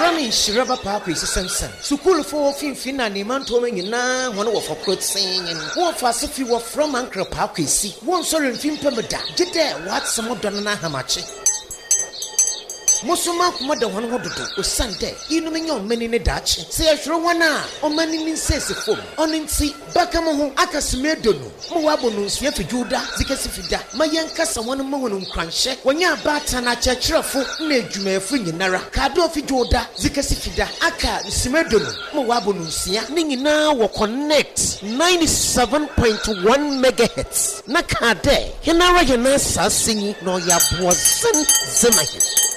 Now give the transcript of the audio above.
Framing Shiraba Park is a sense. Sukul for Finfina, Nimantoing, one of a quote saying, and what fast if you were from Uncle Park, see, one sorry, Fimpamada. Did there what some of Donna Hamachi? Mosuma kumada wano dodo o Sunday inu menyo meni ne dachi se ahwero wana o mani min sese fom oninti baka mo ho akasime dono mo wabo no nsia fijuda zikasi fida mayenka wano mo hono nkranhye wonya abata na chechirefo na adwumafu nyinara kado fijuda zikasi fida aka nsime dono mo wabo no nsia ne nyina wo connect 97.1 megahertz na kade hinara yana sasenyi no ya bozen zemahin